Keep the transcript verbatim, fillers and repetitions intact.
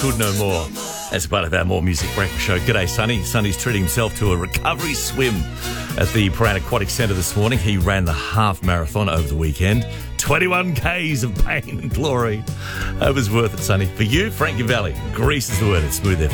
could no more. As part of our More Music Breakfast show. G'day, Sonny. Sonny's treating himself to a recovery swim at the Prahran Aquatic Centre this morning. He ran the half marathon over the weekend. twenty-one kays of pain and glory. It was worth it, Sonny. For you, Frank Gavelli. Grease is the word. It's Smooth F M.